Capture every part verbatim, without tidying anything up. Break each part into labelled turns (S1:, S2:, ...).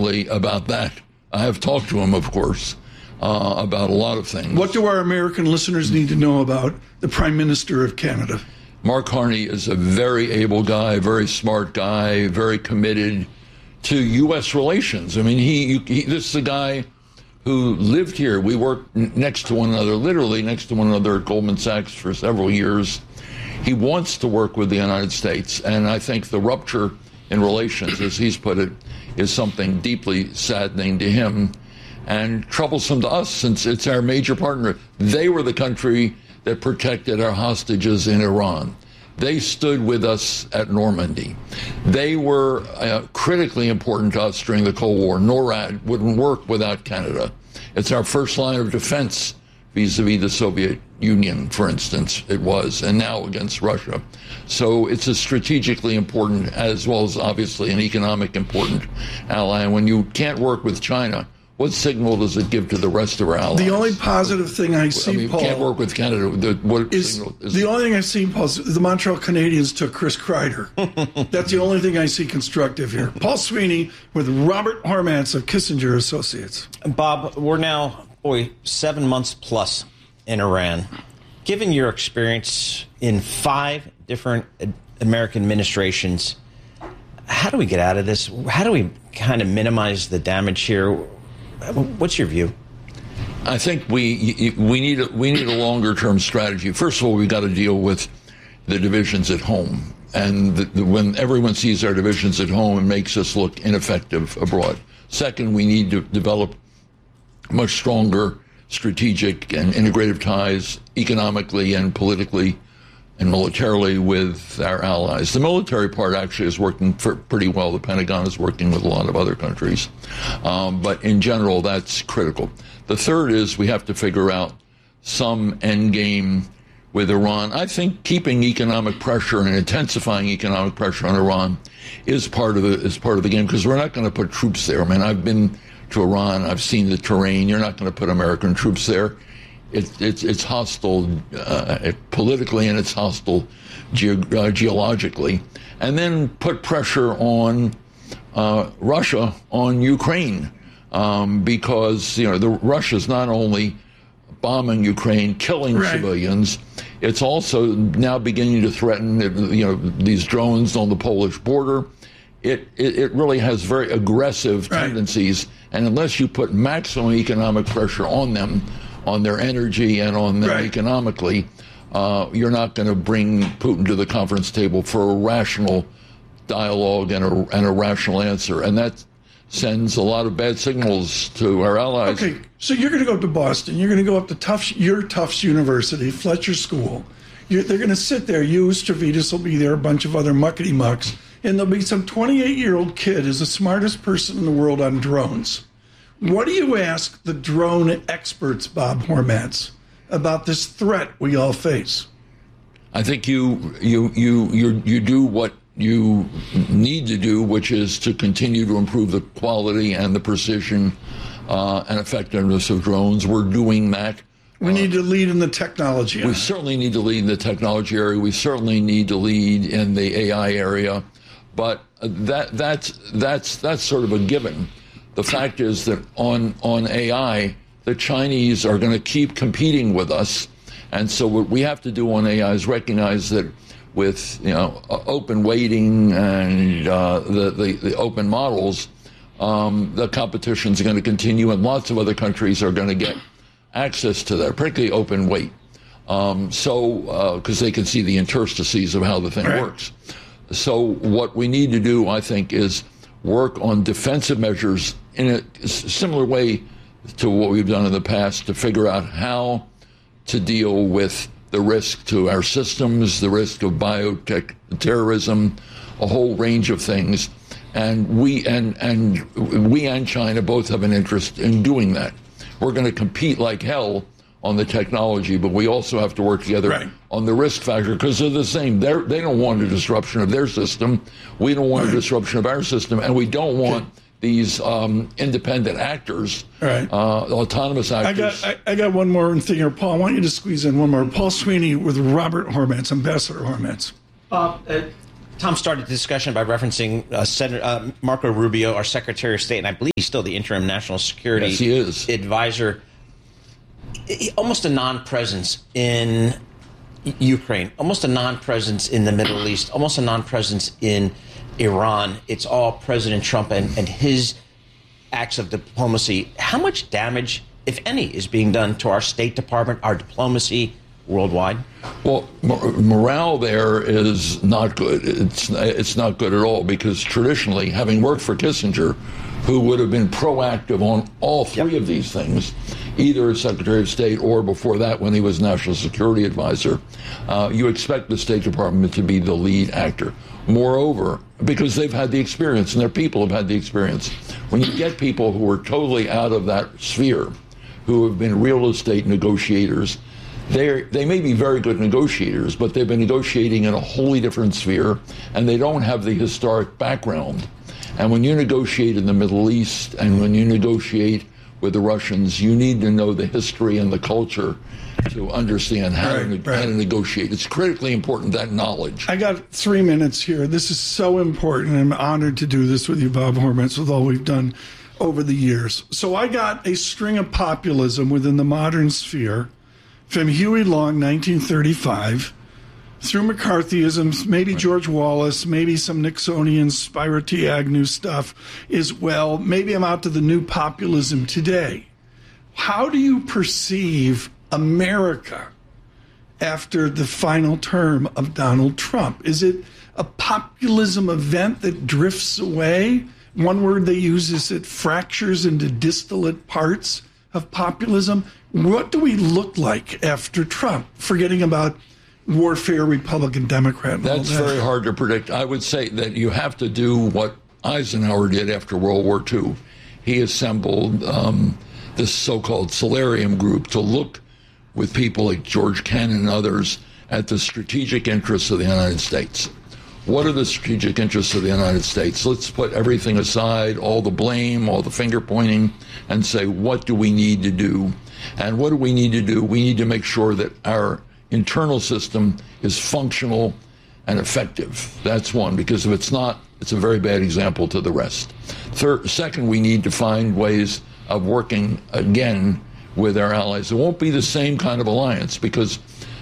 S1: differently about that. I have talked to him, of course, uh, about a lot of things.
S2: What do our American listeners need to know about the Prime Minister of Canada?
S1: Mark Carney is a very able guy, very smart guy, very committed to U S relations. I mean, he, he this is a guy who lived here. We worked next to one another, literally next to one another at Goldman Sachs for several years. He wants to work with the United States, and I think the rupture in relations, as he's put it, is something deeply saddening to him and troublesome to us, since it's our major partner. They were the country that protected our hostages in Iran. They stood with us at Normandy. They were uh, critically important to us during the Cold War. NORAD wouldn't work without Canada. It's our first line of defense vis-a-vis the Soviet Union, for instance, it was, and now against Russia. So it's a strategically important, as well as obviously an economic important ally. And when you can't work with China, what signal does it give to the rest of our allies?
S2: The only positive thing I see,
S1: I mean,
S2: Paul,
S1: can't work with Canada. The, what
S2: is,
S1: signal is
S2: the
S1: it?
S2: only thing I see, Paul, is the Montreal Canadiens took Chris Kreider. That's the only thing I see constructive here. Paul Sweeney with Robert Hormats of Kissinger Associates.
S3: Bob, we're now, boy, seven months plus in Iran. Given your experience in five different American administrations, how do we get out of this? How do we kind of minimize the damage here? What's your view?
S1: I think we we need a, we need a longer term strategy. First of all, we've got to deal with the divisions at home, and the, the, when everyone sees our divisions at home, it makes us look ineffective abroad. Second, we need to develop much stronger strategic and integrative ties economically and politically and militarily with our allies. The military part actually is working for pretty well. The Pentagon is working with a lot of other countries. Um, but in general, that's critical. The third is we have to figure out some end game with Iran. I think keeping economic pressure and intensifying economic pressure on Iran is part of the, is part of the game, because we're not going to put troops there. I mean, I've been to Iran. I've seen the terrain. You're not going to put American troops there. It, it's it's hostile uh, politically, and it's hostile ge- uh, geologically. And then put pressure on uh, Russia, on Ukraine, um, because you know the Russia's not only bombing Ukraine, killing
S2: right.
S1: civilians, it's also now beginning to threaten you know these drones on the Polish border. It it, it really has very aggressive
S2: right.
S1: tendencies, and unless you put maximum economic pressure on them, on their energy and on them
S2: right.
S1: economically, uh, you're not going to bring Putin to the conference table for a rational dialogue and a, and a rational answer. And that sends a lot of bad signals to our allies.
S2: Okay, so you're going to go up to Boston. You're going to go up to Tufts, your Tufts University, Fletcher School. You're, they're going to sit there. You, Stavridis will be there, a bunch of other muckety-mucks. And there'll be some twenty-eight-year-old kid who's the smartest person in the world on drones. What do you ask the drone experts, Bob Hormats, about this threat we all face?
S1: I think you you you you you do what you need to do, which is to continue to improve the quality and the precision uh, and effectiveness of drones. We're doing that.
S2: We uh, need to lead in the technology area.
S1: We certainly need to lead in the technology area. We certainly need to lead in the A I area. But that that's that's that's sort of a given. The fact is that on, on A I, the Chinese are going to keep competing with us. And so what we have to do on A I is recognize that with, you know, open weighting and uh, the, the, the open models, um, the competition is going to continue, and lots of other countries are going to get access to that, particularly open weight. Um, so, because uh, they can see the interstices of how the thing
S2: right.
S1: works. So what we need to do, I think, is work on defensive measures in a similar way to what we've done in the past to figure out how to deal with the risk to our systems, the risk of biotech terrorism, a whole range of things. And we and and we and China both have an interest in doing that. We're going to compete like hell on the technology, but we also have to work together
S2: right.
S1: on the risk factor, because they're the same. They're, they don't want a disruption of their system. We don't want a disruption of our system, and we don't want okay. these um, independent actors,
S2: right.
S1: uh, autonomous actors.
S2: I got, I, I got one more thing here, Paul. I want you to squeeze in one more. Paul Sweeney with Robert Hormats, Ambassador Hormats.
S4: Bob, uh,
S3: Tom started the discussion by referencing uh, Senator uh, Marco Rubio, our Secretary of State, and I believe he's still the interim national security
S1: yes, he is.
S3: advisor. He, almost a non-presence in Ukraine, almost a non-presence in the Middle East, almost a non-presence in Iran. It's all President Trump and, and his acts of diplomacy. How much damage, if any, is being done to our State Department, our diplomacy worldwide?
S1: Well, morale there is not good. It's it's not good at all, because traditionally, having worked for Kissinger, who would have been proactive on all three yep. of these things, either as Secretary of State or before that when he was National Security Advisor, uh, you expect the State Department to be the lead actor. Moreover, because they've had the experience and their people have had the experience, when you get people who are totally out of that sphere, who have been real estate negotiators, They they may be very good negotiators, but they've been negotiating in a wholly different sphere, and they don't have the historic background. And when you negotiate in the Middle East, and when you negotiate with the Russians, you need to know the history and the culture to understand how, right, to, right. how to negotiate. It's critically important, that knowledge.
S2: I got three minutes here. This is so important. I'm honored to do this with you, Bob Hormats, with all we've done over the years. So I got a string of populism within the modern sphere, from Huey Long, nineteen thirty-five, through McCarthyism, maybe George Wallace, maybe some Nixonian Spiro T. Agnew stuff as well. Maybe I'm out to the new populism today. How do you perceive America after the final term of Donald Trump? Is it a populism event that drifts away? One word they use is it fractures into distillate parts of populism. What do we look like after Trump? Forgetting about warfare, Republican, Democrat. And
S1: That's
S2: all that.
S1: very hard to predict. I would say that you have to do what Eisenhower did after World War Two. He assembled um, this so-called Solarium group to look with people like George Kennan and others at the strategic interests of the United States. What are the strategic interests of the United States? Let's put everything aside, all the blame, all the finger pointing, and say, what do we need to do? And what do we need to do? We need to make sure that our internal system is functional and effective. That's one, because if it's not, it's a very bad example to the rest. Third, second, we need to find ways of working again with our allies. It won't be the same kind of alliance, because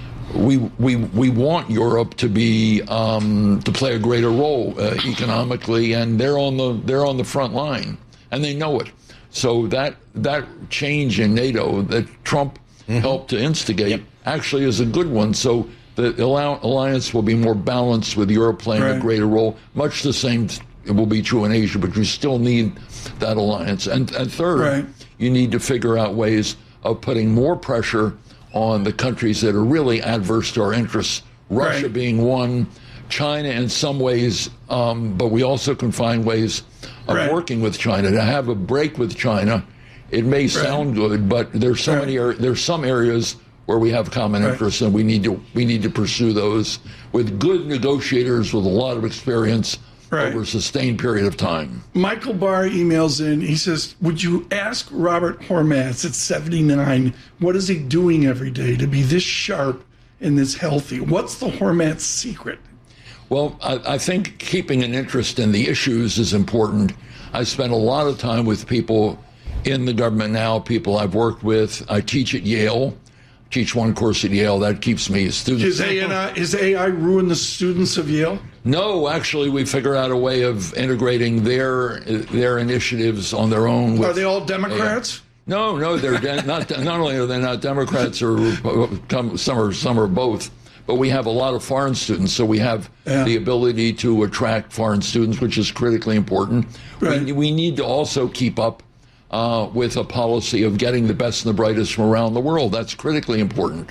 S1: we we we want Europe to be um, to play a greater role uh, economically, and they're on the they're on the front line, and they know it. So that that change in NATO that Trump mm-hmm. helped to instigate yep. actually is a good one. So the alliance will be more balanced, with Europe playing right. a greater role. Much the same it will be true in Asia, but you still need that alliance. And, and third, right. you need to figure out ways of putting more pressure on the countries that are really adverse to our interests, Russia right. being one, China in some ways, um, but we also can find ways of right. working with China. To have a break with China, it may sound right. good, but there's so right. many there's some areas where we have common right. interests, and we need to we need to pursue those with good negotiators with a lot of experience right. over a sustained period of time.
S2: Michael Barr emails in. He says, would you ask Robert Hormats at seventy-nine, what is he doing every day to be this sharp and this healthy? What's the Hormats secret?
S1: Well, I, I think keeping an interest in the issues is important. I spend a lot of time with people in the government now, people I've worked with. I teach at Yale. Teach one course at Yale. That keeps me a student.
S2: Is A I, is A I ruin the students of Yale?
S1: No, actually, we figured out a way of integrating their their initiatives on their own.
S2: Are they all Democrats?
S1: Uh, no, no, they're de- not. Not only are they not Democrats, or some are some are both. But we have a lot of foreign students, so we have yeah. the ability to attract foreign students, which is critically important. Right. We, we need to also keep up Uh, with a policy of getting the best and the brightest from around the world. That's critically important.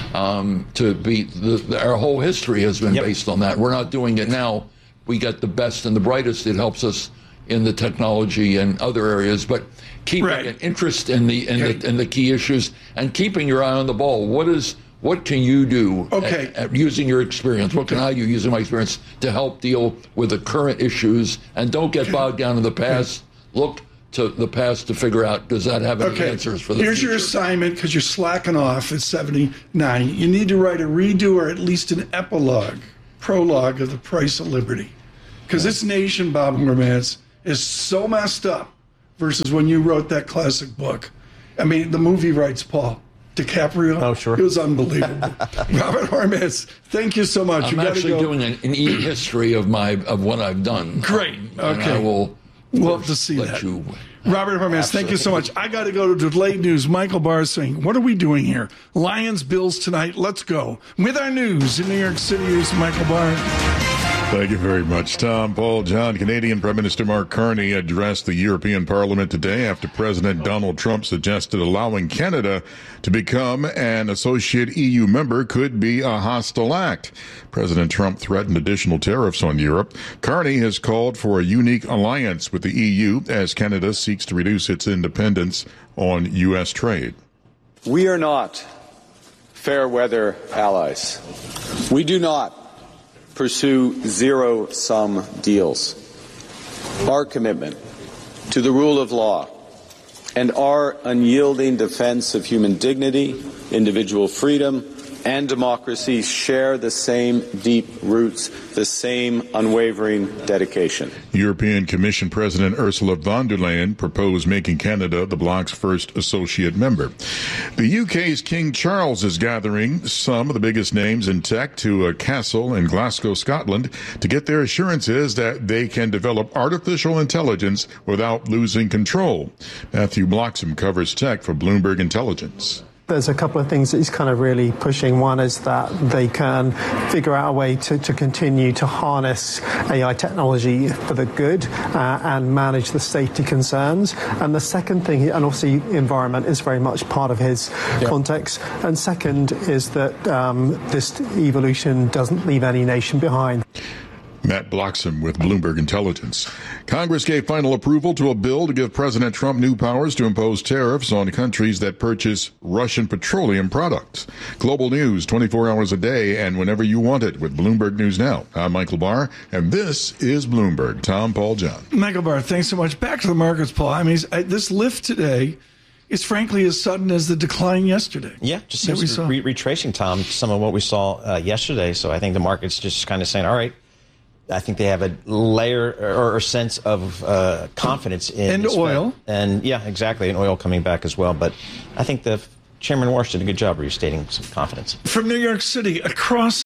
S1: Um, to be the, the, our whole history has been yep. based on that. We're not doing it now. We get the best and the brightest. It helps us in the technology and other areas. But keeping right. an interest in the in, okay. the in the key issues and keeping your eye on the ball. What is what can you do?
S2: Okay.
S1: At, at using your experience? What can I do using my experience to help deal with the current issues? And don't get bogged down in the past. Okay. Look to the past to figure out, does that have any
S2: okay.
S1: answers for the
S2: Here's
S1: future?
S2: Your assignment, because you're slacking off at seventy-nine. You need to write a redo or at least an epilogue prologue of The Price of Liberty. Because this nation, Bob Hormats, is so messed up versus when you wrote that classic book. I mean, the movie rights, Paul. DiCaprio.
S3: Oh, sure.
S2: It was unbelievable. Robert Hormats, thank you so much.
S1: I'm
S2: you
S1: actually
S2: go.
S1: doing an, an e-history of my of what I've done.
S2: Great.
S1: Um,
S2: Okay.
S1: And I will
S2: We'll have to see
S1: let
S2: that.
S1: you.
S2: Robert Hormats, thank you so much. I got to go to delayed news. Michael Barr is saying, what are we doing here? Lions, Bills tonight. Let's go. With our news in New York City, here's Michael Barr.
S4: Thank you very much, Tom, Paul, John. Canadian Prime Minister Mark Carney addressed the European Parliament today after President Donald Trump suggested allowing Canada to become an associate E U member could be a hostile act. President Trump threatened additional tariffs on Europe. Carney has called for a unique alliance with the E U as Canada seeks to reduce its independence on U S trade.
S5: We are not fair weather allies. We do not pursue zero-sum deals. Our commitment to the rule of law and our unyielding defense of human dignity, individual freedom, and democracy share the same deep roots, the same unwavering dedication.
S4: European Commission President Ursula von der Leyen proposed making Canada the bloc's first associate member. The U K's King Charles is gathering some of the biggest names in tech to a castle in Glasgow, Scotland, to get their assurances that they can develop artificial intelligence without losing control. Matthew Bloxham covers tech for Bloomberg Intelligence.
S6: There's a couple of things that he's kind of really pushing. One is that they can figure out a way to, to continue to harness A I technology for the good uh, and manage the safety concerns. And the second thing, and obviously environment is very much part of his yeah. context. And second is that um, this evolution doesn't leave any nation behind.
S4: Matt Bloxham with Bloomberg Intelligence. Congress gave final approval to a bill to give President Trump new powers to impose tariffs on countries that purchase Russian petroleum products. Global news twenty-four hours a day and whenever you want it with Bloomberg News Now. I'm Michael Barr, and this is Bloomberg. Tom, Paul, John.
S2: Michael Barr, thanks so much. Back to the markets, Paul. I mean, this lift today is frankly as sudden as the decline yesterday.
S3: Yeah, just seems to be re- retracing, Tom, some of what we saw uh, yesterday. So I think the market's just kind of saying, all right, I think they have a layer or a sense of uh, confidence in
S2: and oil,
S3: Fed. And yeah, exactly, and oil coming back as well. But I think the Chairman Warsh did a good job restating some confidence
S2: from New York City across